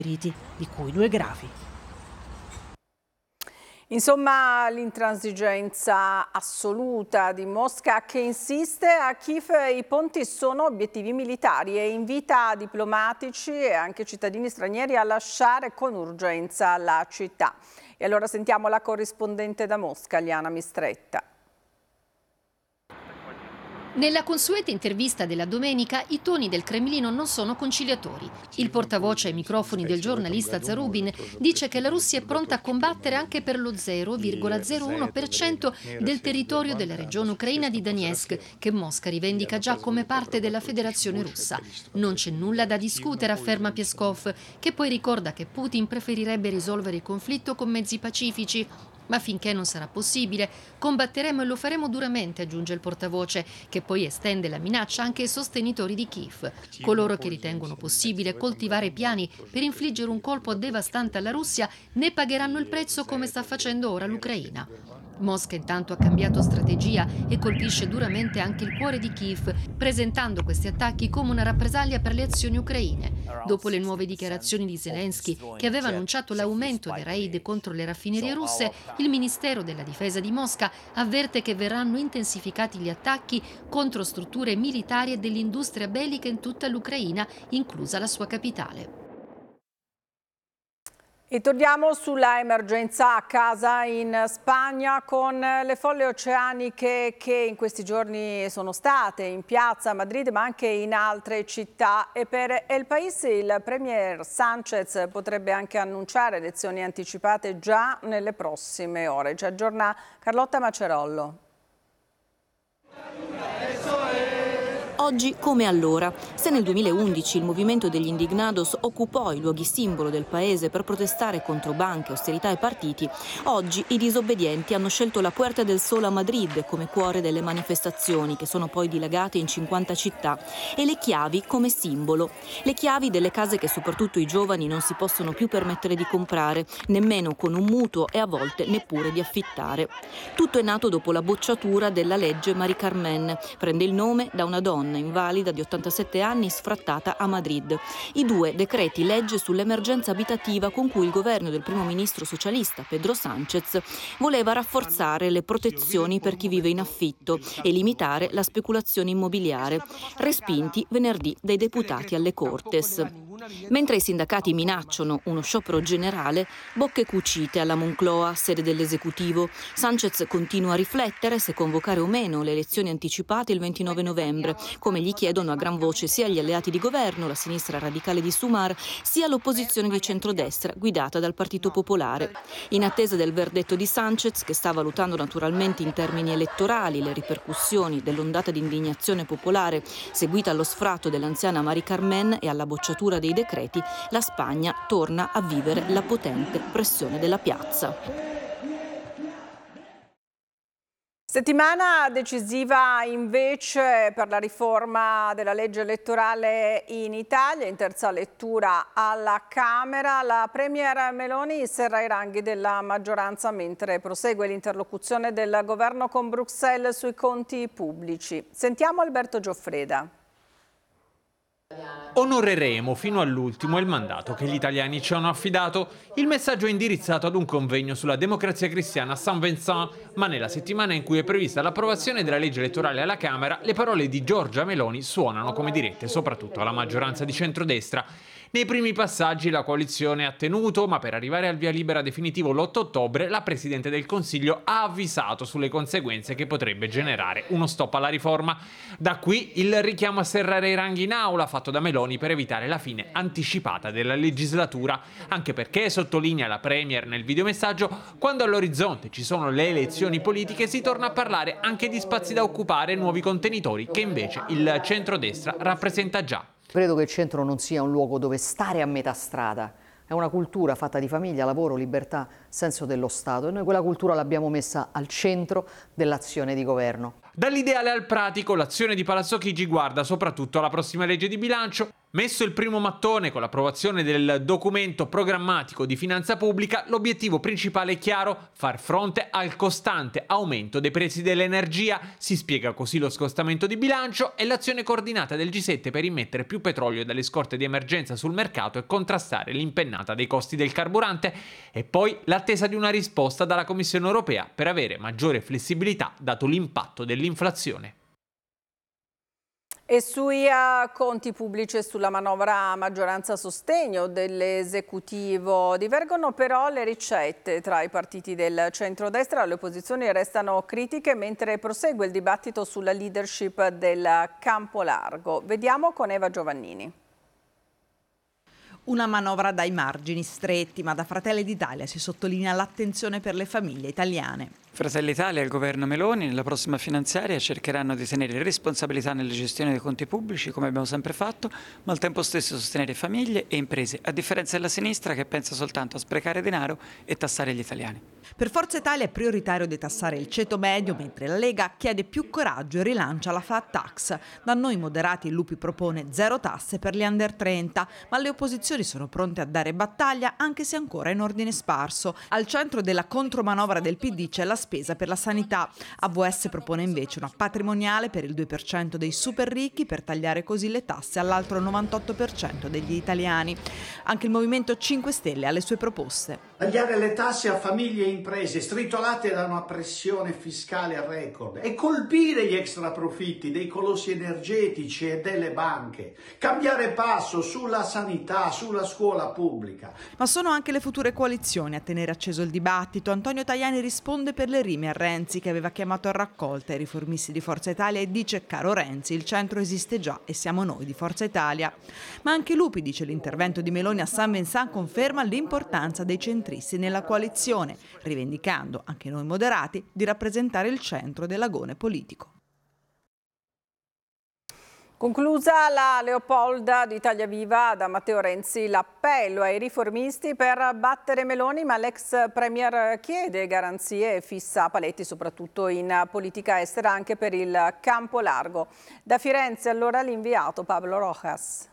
di cui 2 gravi. Insomma, l'intransigenza assoluta di Mosca che insiste a Kiev i ponti sono obiettivi militari e invita diplomatici e anche cittadini stranieri a lasciare con urgenza la città. E allora sentiamo la corrispondente da Mosca, Liana Mistretta. Nella consueta intervista della domenica i toni del Cremlino non sono conciliatori. Il portavoce ai microfoni del giornalista Zarubin dice che la Russia è pronta a combattere anche per lo 0,01% del territorio della regione ucraina di Donetsk, che Mosca rivendica già come parte della Federazione Russa. Non c'è nulla da discutere, afferma Peskov, che poi ricorda che Putin preferirebbe risolvere il conflitto con mezzi pacifici. Ma finché non sarà possibile, combatteremo e lo faremo duramente, aggiunge il portavoce, che poi estende la minaccia anche ai sostenitori di Kiev, coloro che ritengono possibile coltivare piani per infliggere un colpo devastante alla Russia, ne pagheranno il prezzo come sta facendo ora l'Ucraina. Mosca intanto ha cambiato strategia e colpisce duramente anche il cuore di Kiev, presentando questi attacchi come una rappresaglia per le azioni ucraine. Dopo le nuove dichiarazioni di Zelensky, che aveva annunciato l'aumento dei raid contro le raffinerie russe, il Ministero della Difesa di Mosca avverte che verranno intensificati gli attacchi contro strutture militari e dell'industria bellica in tutta l'Ucraina, inclusa la sua capitale. E torniamo sulla emergenza a casa in Spagna con le folle oceaniche che in questi giorni sono state in piazza a Madrid ma anche in altre città, e per El País il premier Sánchez potrebbe anche annunciare elezioni anticipate già nelle prossime ore. Ci aggiorna Carlotta Macerollo. Oggi come allora, se nel 2011 il movimento degli Indignados occupò i luoghi simbolo del paese per protestare contro banche, austerità e partiti, oggi i disobbedienti hanno scelto la Puerta del Sol a Madrid come cuore delle manifestazioni, che sono poi dilagate in 50 città, e le chiavi come simbolo. Le chiavi delle case che soprattutto i giovani non si possono più permettere di comprare, nemmeno con un mutuo e a volte neppure di affittare. Tutto è nato dopo la bocciatura della legge Mari Carmen. Prende il nome da una donna invalida di 87 anni sfrattata a Madrid. I 2 decreti legge sull'emergenza abitativa con cui il governo del primo ministro socialista Pedro Sánchez voleva rafforzare le protezioni per chi vive in affitto e limitare la speculazione immobiliare, respinti venerdì dai deputati alle Cortes. Mentre i sindacati minacciano uno sciopero generale, bocche cucite alla Moncloa, sede dell'esecutivo. Sánchez continua a riflettere se convocare o meno le elezioni anticipate il 29 novembre, come gli chiedono a gran voce sia gli alleati di governo, la sinistra radicale di Sumar, sia l'opposizione di centrodestra guidata dal Partito Popolare. In attesa del verdetto di Sánchez, che sta valutando naturalmente in termini elettorali le ripercussioni dell'ondata di indignazione popolare seguita allo sfratto dell'anziana Mari Carmen e alla bocciatura dei decreti, la Spagna torna a vivere la potente pressione della piazza. Settimana decisiva invece per la riforma della legge elettorale in Italia, in terza lettura alla Camera. La Premier Meloni serra i ranghi della maggioranza mentre prosegue l'interlocuzione del governo con Bruxelles sui conti pubblici. Sentiamo Alberto Gioffreda. Onoreremo fino all'ultimo il mandato che gli italiani ci hanno affidato. Il messaggio è indirizzato ad un convegno sulla democrazia cristiana a Saint-Vincent, ma nella settimana in cui è prevista l'approvazione della legge elettorale alla Camera, le parole di Giorgia Meloni suonano come dirette soprattutto alla maggioranza di centrodestra. Nei primi passaggi la coalizione ha tenuto, ma per arrivare al via libera definitivo l'8 ottobre la Presidente del Consiglio ha avvisato sulle conseguenze che potrebbe generare uno stop alla riforma. Da qui il richiamo a serrare i ranghi in aula fatto da Meloni per evitare la fine anticipata della legislatura, anche perché, sottolinea la Premier nel videomessaggio, quando all'orizzonte ci sono le elezioni politiche si torna a parlare anche di spazi da occupare e nuovi contenitori che invece il centrodestra rappresenta già. Credo che il centro non sia un luogo dove stare a metà strada, è una cultura fatta di famiglia, lavoro, libertà, senso dello Stato, e noi quella cultura l'abbiamo messa al centro dell'azione di governo. Dall'ideale al pratico, l'azione di Palazzo Chigi guarda soprattutto alla prossima legge di bilancio. Messo il primo mattone con l'approvazione del documento programmatico di finanza pubblica, l'obiettivo principale è chiaro: far fronte al costante aumento dei prezzi dell'energia. Si spiega così lo scostamento di bilancio e l'azione coordinata del G7 per immettere più petrolio dalle scorte di emergenza sul mercato e contrastare l'impennata dei costi del carburante. E poi l'attesa di una risposta dalla Commissione europea per avere maggiore flessibilità dato l'impatto dell'inflazione. E sui conti pubblici e sulla manovra maggioranza sostegno dell'esecutivo divergono però le ricette tra i partiti del centrodestra. Le opposizioni restano critiche mentre prosegue il dibattito sulla leadership del campo largo. Vediamo con Eva Giovannini. Una manovra dai margini stretti, ma da Fratelli d'Italia si sottolinea l'attenzione per le famiglie italiane. Fratelli d'Italia e il governo Meloni nella prossima finanziaria cercheranno di tenere responsabilità nella gestione dei conti pubblici, come abbiamo sempre fatto, ma al tempo stesso sostenere famiglie e imprese, a differenza della sinistra che pensa soltanto a sprecare denaro e tassare gli italiani. Per Forza Italia è prioritario detassare il ceto medio, mentre la Lega chiede più coraggio e rilancia la flat tax. Da noi moderati il Lupi propone 0 tasse per gli under 30, ma le opposizioni sono pronte a dare battaglia anche se ancora in ordine sparso. Al centro della contromanovra del PD c'è la spesa per la sanità. AVS propone invece una patrimoniale per il 2% dei super ricchi per tagliare così le tasse all'altro 98% degli italiani. Anche il Movimento 5 Stelle ha le sue proposte. Tagliare le tasse a famiglie e imprese stritolate da una pressione fiscale a record e colpire gli extraprofitti dei colossi energetici e delle banche. Cambiare passo sulla sanità, sulla scuola pubblica. Ma sono anche le future coalizioni a tenere acceso il dibattito. Antonio Tajani risponde per le rime a Renzi, che aveva chiamato a raccolta i riformisti di Forza Italia e dice: caro Renzi, il centro esiste già e siamo noi di Forza Italia. Ma anche Lupi dice: l'intervento di Meloni a San Vincent conferma l'importanza dei centristi nella coalizione, rivendicando, anche noi moderati, di rappresentare il centro dell'agone politico. Conclusa la Leopolda di Italia Viva, da Matteo Renzi l'appello ai riformisti per battere Meloni, ma l'ex premier chiede garanzie e fissa paletti soprattutto in politica estera anche per il campo largo. Da Firenze allora l'inviato Pablo Rojas.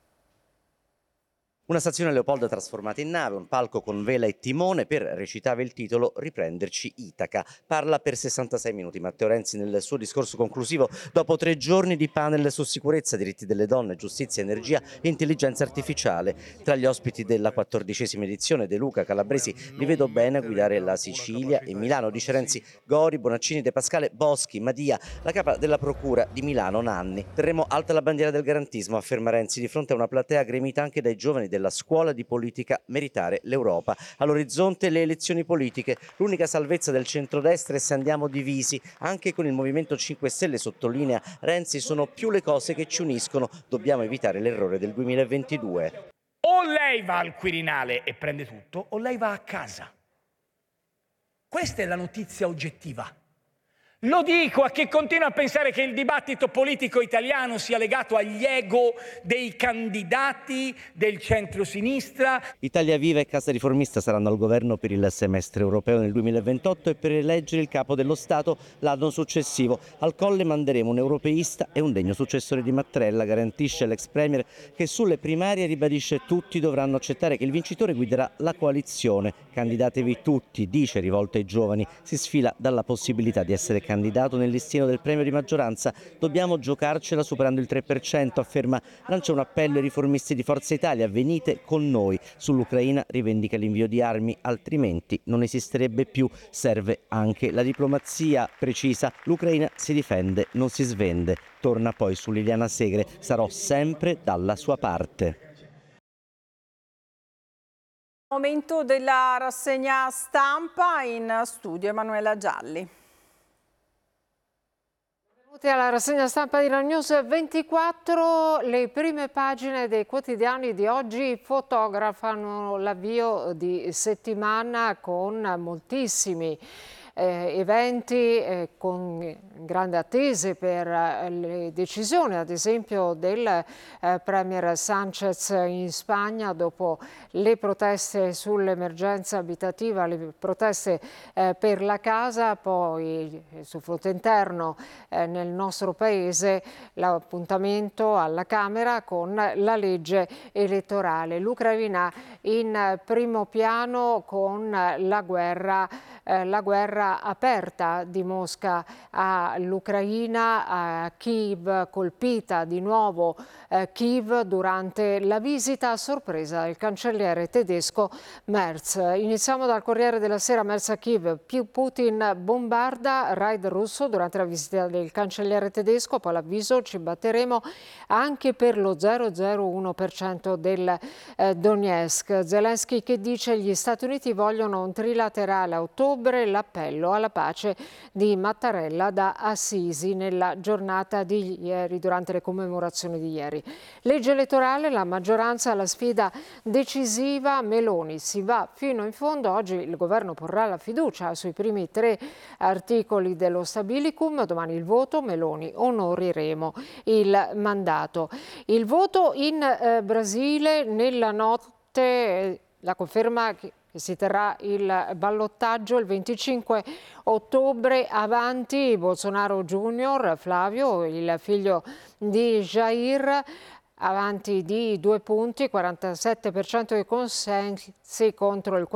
Una stazione Leopolda trasformata in nave, un palco con vela e timone per, recitava il titolo, riprenderci Itaca. Parla per 66 minuti Matteo Renzi nel suo discorso conclusivo dopo 3 giorni di panel su sicurezza, diritti delle donne, giustizia, energia e intelligenza artificiale. Tra gli ospiti della 14ª edizione De Luca, Calabresi, li vedo bene a guidare la Sicilia e Milano, dice Renzi, Gori, Bonaccini, De Pascale, Boschi, Madia, la capa della procura di Milano Nanni. Terremo alta la bandiera del garantismo, afferma Renzi, di fronte a una platea gremita anche dai giovani della scuola di politica Meritare l'Europa. All'orizzonte le elezioni politiche, l'unica salvezza del centrodestra è se andiamo divisi. Anche con il Movimento 5 Stelle, sottolinea Renzi, sono più le cose che ci uniscono, dobbiamo evitare l'errore del 2022. O lei va al Quirinale e prende tutto, o lei va a casa. Questa è la notizia oggettiva. Lo dico a chi continua a pensare che il dibattito politico italiano sia legato agli ego dei candidati del centro-sinistra. Italia Viva e Casa Riformista saranno al governo per il semestre europeo nel 2028 e per eleggere il capo dello Stato l'anno successivo. Al Colle manderemo un europeista e un degno successore di Mattarella, garantisce l'ex premier, che sulle primarie ribadisce tutti dovranno accettare che il vincitore guiderà la coalizione. Candidatevi tutti, dice, rivolto ai giovani. Si sfila dalla possibilità di essere candidato nel listino del premio di maggioranza. Dobbiamo giocarcela superando il 3%, afferma. Lancia un appello ai riformisti di Forza Italia: venite con noi. Sull'Ucraina rivendica l'invio di armi, altrimenti non esisterebbe più. Serve anche la diplomazia, precisa. L'Ucraina si difende, non si svende. Torna poi su Liliana Segre: sarò sempre dalla sua parte. Momento della rassegna stampa, in studio Emanuela Gialli. Alla rassegna stampa di La News 24, le prime pagine dei quotidiani di oggi fotografano l'avvio di settimana con moltissimi eventi con grandi attese per le decisioni, ad esempio del Premier Sánchez in Spagna dopo le proteste sull'emergenza abitativa, le proteste per la casa, poi sul fronte interno nel nostro paese l'appuntamento alla Camera con la legge elettorale. L'Ucraina in primo piano con la guerra aperta di Mosca all'Ucraina, a Kiev, colpita di nuovo Kiev durante la visita a sorpresa del cancelliere tedesco Merz. Iniziamo dal Corriere della Sera. Merz a Kiev, più Putin bombarda, raid russo durante la visita del cancelliere tedesco, poi l'avviso: ci batteremo anche per lo 0,01% del Donetsk. Zelensky che dice: gli Stati Uniti vogliono un trilaterale a ottobre, l'appello alla pace di Mattarella da Assisi nella giornata di ieri, durante le commemorazioni di ieri. Legge elettorale, la maggioranza alla sfida decisiva, Meloni si va fino in fondo. Oggi il governo porrà la fiducia sui primi 3 articoli dello Stabilicum, domani il voto, Meloni onoreremo il mandato. Il voto in Brasile nella notte, la conferma che si terrà il ballottaggio il 25 ottobre, avanti Bolsonaro Junior, Flavio, il figlio di Jair, avanti di 2 punti, 47% dei consensi contro il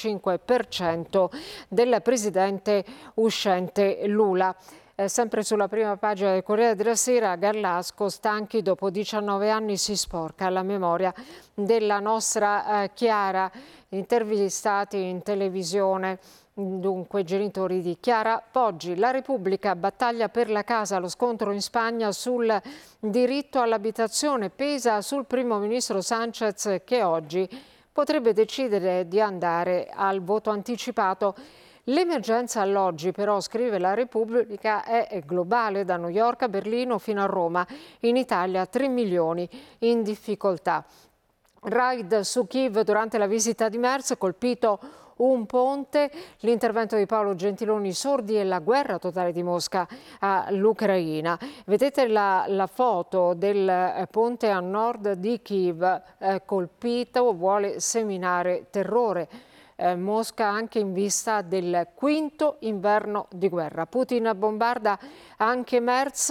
45% del presidente uscente Lula. Sempre sulla prima pagina del Corriere della Sera, Garlasco, stanchi dopo 19 anni si sporca la memoria della nostra Chiara, intervistati in televisione. Dunque, genitori di Chiara Poggi. La Repubblica, battaglia per la casa, lo scontro in Spagna sul diritto all'abitazione pesa sul primo ministro Sánchez, che oggi potrebbe decidere di andare al voto anticipato. L'emergenza alloggi, però, scrive la Repubblica, è globale, da New York a Berlino fino a Roma. In Italia 3 milioni in difficoltà. Raid su Kiev durante la visita di Merz, colpito un ponte, l'intervento di Paolo Gentiloni, sordi e la guerra totale di Mosca all'Ucraina. Vedete la foto del ponte a nord di Kiev colpito, vuole seminare terrore. Mosca anche in vista del 5° inverno di guerra. Putin bombarda anche Merz,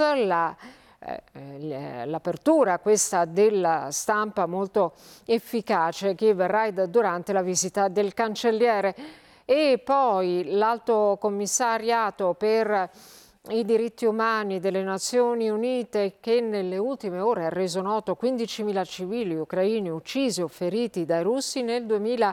l'apertura questa della Stampa molto efficace, Kiev raid durante la visita del cancelliere. E poi l'Alto Commissariato per i diritti umani delle Nazioni Unite, che nelle ultime ore ha reso noto 15.000 civili ucraini uccisi o feriti dai russi nel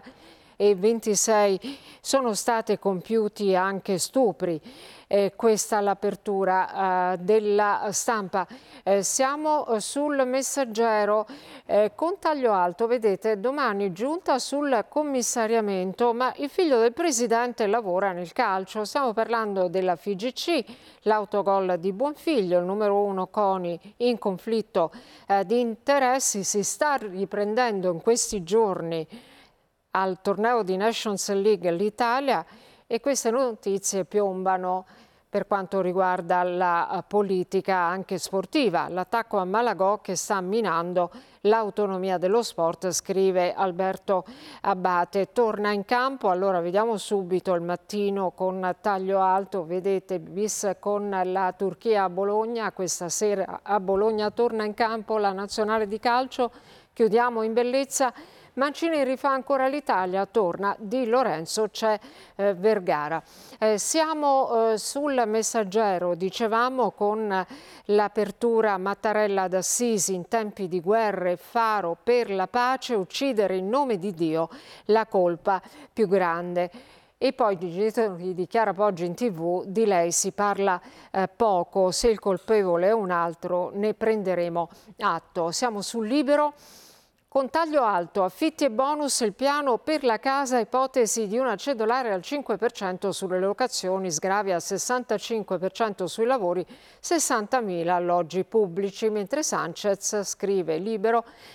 2026. Sono state compiuti anche stupri. Questa è l'apertura della Stampa. Siamo sul Messaggero con taglio alto. Vedete, domani giunta sul commissariamento, ma il figlio del presidente lavora nel calcio. Stiamo parlando della FIGC, l'autogol di Buonfiglio, il numero 1 CONI in conflitto di interessi. Si sta riprendendo in questi giorni al torneo di Nations League l'Italia, e queste notizie piombano per quanto riguarda la politica anche sportiva. L'attacco a Malagò che sta minando l'autonomia dello sport, scrive Alberto Abbate. Torna in campo, allora vediamo subito il Mattino con taglio alto, vedete bis con la Turchia a Bologna. Questa sera a Bologna torna in campo la nazionale di calcio. Chiudiamo in bellezza. Mancini rifà ancora l'Italia, torna Di Lorenzo, c'è Vergara. Siamo sul Messaggero, dicevamo, con l'apertura Mattarella ad Assisi, in tempi di guerre, faro per la pace, uccidere in nome di Dio, la colpa più grande. E poi i genitori di Chiara Poggi in TV, di lei si parla poco, se il colpevole è un altro ne prenderemo atto. Siamo sul Libero. Con taglio alto, affitti e bonus, il piano per la casa, ipotesi di una cedolare al 5% sulle locazioni, sgravi al 65% sui lavori, 60.000 alloggi pubblici, mentre Sánchez, scrive Libero,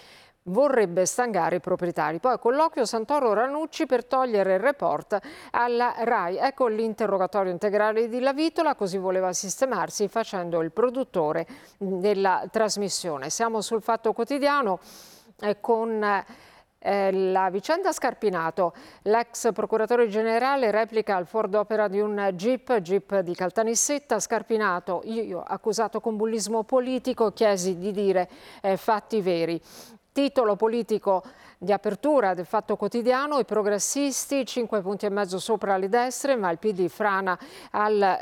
vorrebbe stangare i proprietari. Poi colloquio Santoro-Ranucci per togliere il report alla RAI. Ecco l'interrogatorio integrale di Lavitola, così voleva sistemarsi facendo il produttore della trasmissione. Siamo sul Fatto Quotidiano con la vicenda Scarpinato. L'ex procuratore generale replica al fuor d'opera di un Jeep di Caltanissetta. Scarpinato: io accusato con bullismo politico, chiesi di dire fatti veri. Titolo politico di apertura del Fatto Quotidiano: i progressisti 5 punti e mezzo sopra le destre, ma il PD frana al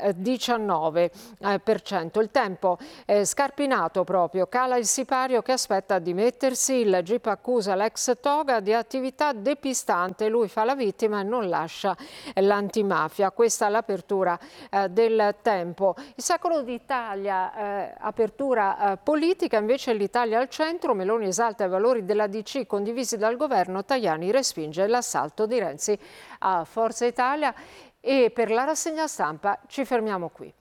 19%. Il Tempo: Scarpinato proprio, cala il sipario che aspetta di dimettersi, il GIP accusa l'ex Toga di attività depistante, lui fa la vittima e non lascia l'antimafia. Questa è l'apertura del Tempo. Il Secolo d'Italia, apertura politica, invece l'Italia al centro, Meloni esalta i valori della DC condivisi dal governo, Tajani respinge l'assalto di Renzi a Forza Italia. E per la rassegna stampa ci fermiamo qui.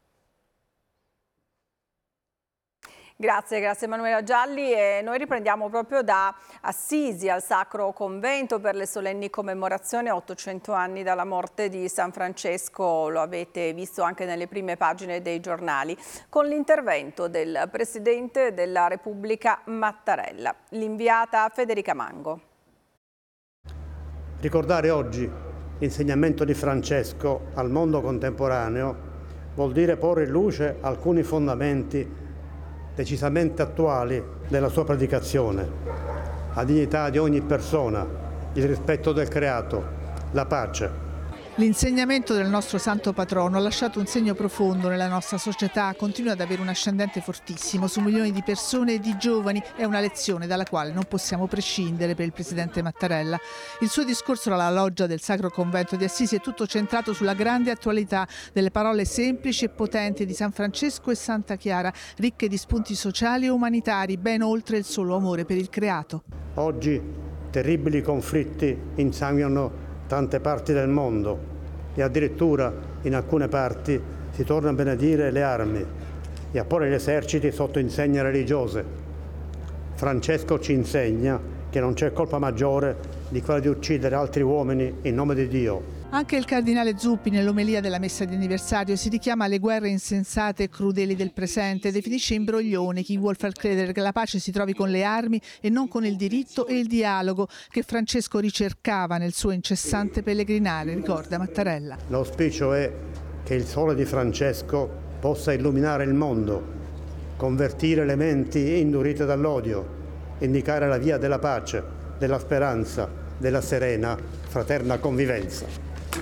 Grazie Emanuela Gialli, e noi riprendiamo proprio da Assisi al Sacro Convento per le solenni commemorazioni a 800 anni dalla morte di San Francesco. Lo avete visto anche nelle prime pagine dei giornali, con l'intervento del Presidente della Repubblica Mattarella. L'inviata Federica Mango. Ricordare oggi l'insegnamento di Francesco al mondo contemporaneo vuol dire porre in luce alcuni fondamenti decisamente attuali della sua predicazione: la dignità di ogni persona, il rispetto del creato, la pace. L'insegnamento del nostro santo patrono ha lasciato un segno profondo nella nostra società, continua ad avere un ascendente fortissimo su milioni di persone e di giovani. È una lezione dalla quale non possiamo prescindere per il Presidente Mattarella. Il suo discorso alla loggia del Sacro Convento di Assisi è tutto centrato sulla grande attualità delle parole semplici e potenti di San Francesco e Santa Chiara, ricche di spunti sociali e umanitari, ben oltre il solo amore per il creato. Oggi terribili conflitti insanguinano tante parti del mondo e addirittura in alcune parti si torna a benedire le armi e a porre gli eserciti sotto insegne religiose. Francesco ci insegna che non c'è colpa maggiore di quella di uccidere altri uomini in nome di Dio. Anche il cardinale Zuppi nell'omelia della messa di anniversario si richiama alle guerre insensate e crudeli del presente, definisce imbroglione chi vuol far credere che la pace si trovi con le armi e non con il diritto e il dialogo che Francesco ricercava nel suo incessante pellegrinare, ricorda Mattarella. L'auspicio è che il sole di Francesco possa illuminare il mondo, convertire le menti indurite dall'odio, indicare la via della pace, della speranza, della serena, fraterna convivenza.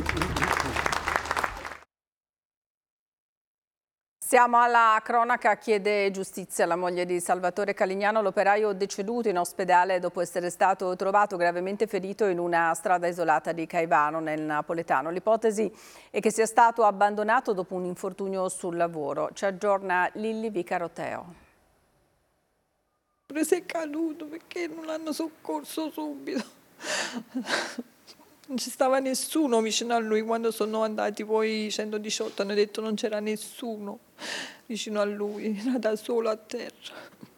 Siamo alla cronaca. Chiede giustizia la moglie di Salvatore Calignano, l'operaio deceduto in ospedale dopo essere stato trovato gravemente ferito in una strada isolata di Caivano nel napoletano. L'ipotesi è che sia stato abbandonato dopo un infortunio sul lavoro. Ci aggiorna Lilli Vicaroteo. Si è caduto perché non l'hanno soccorso subito. Non ci stava nessuno vicino a lui. Quando sono andati poi 118 hanno detto non c'era nessuno vicino a lui, era da solo a terra.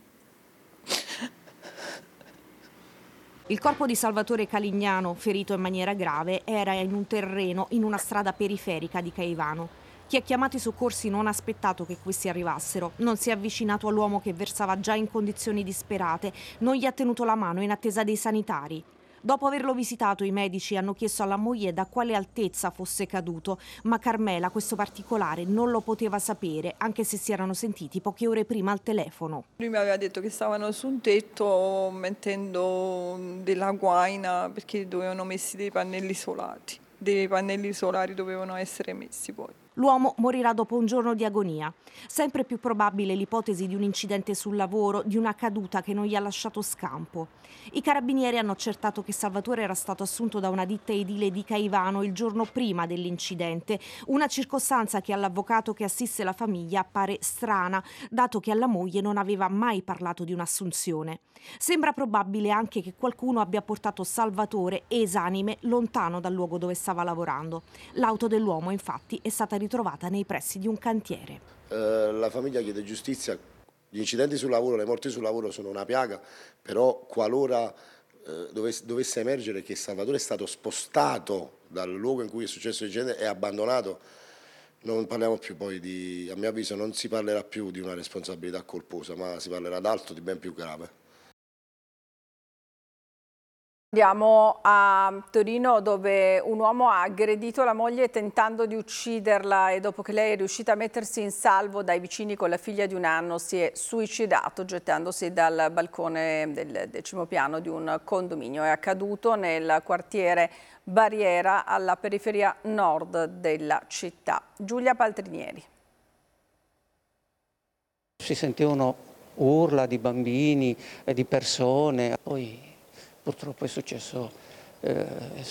Il corpo di Salvatore Calignano, ferito in maniera grave, era in un terreno in una strada periferica di Caivano. Chi ha chiamato i soccorsi non ha aspettato che questi arrivassero, non si è avvicinato all'uomo che versava già in condizioni disperate, non gli ha tenuto la mano in attesa dei sanitari. Dopo averlo visitato, i medici hanno chiesto alla moglie da quale altezza fosse caduto, ma Carmela questo particolare non lo poteva sapere, anche se si erano sentiti poche ore prima al telefono. Lui mi aveva detto che stavano su un tetto mettendo della guaina perché dovevano messi dei pannelli isolati. Dei pannelli solari dovevano essere messi poi. L'uomo morirà dopo un giorno di agonia. Sempre più probabile l'ipotesi di un incidente sul lavoro, di una caduta che non gli ha lasciato scampo. I carabinieri hanno accertato che Salvatore era stato assunto da una ditta edile di Caivano il giorno prima dell'incidente, una circostanza che all'avvocato che assiste la famiglia appare strana, dato che alla moglie non aveva mai parlato di un'assunzione. Sembra probabile anche che qualcuno abbia portato Salvatore esanime lontano dal luogo dove stava lavorando. L'auto dell'uomo, infatti, è stata ritrovata nei pressi di un cantiere. La famiglia chiede giustizia Gli incidenti sul lavoro, le morti sul lavoro sono una piaga, però qualora dovesse emergere che Salvatore è stato spostato dal luogo in cui è successo l'incidente e abbandonato, non parliamo più poi a mio avviso non si parlerà più di una responsabilità colposa, ma si parlerà d'altro, di ben più grave. Andiamo a Torino, dove un uomo ha aggredito la moglie tentando di ucciderla e dopo che lei è riuscita a mettersi in salvo dai vicini con la figlia di 1 anno si è suicidato gettandosi dal balcone del 10° piano di un condominio. È accaduto nel quartiere Barriera, alla periferia nord della città. Giulia Paltrinieri. Si sentivano urla di bambini e di persone, poi purtroppo è successo